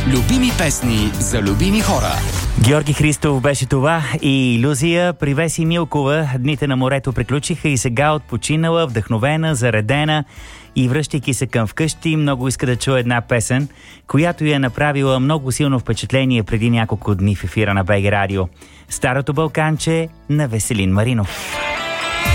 Любими песни за любими хора. Георги Христов беше това и Илюзия. При Веси Милкова дните на морето приключиха и сега отпочинала, вдъхновена, заредена и връщайки се към вкъщи, много иска да чуе една песен, която я е направила много силно впечатление преди няколко дни в ефира на БГ Радио. Старото балканче на Веселин Маринов.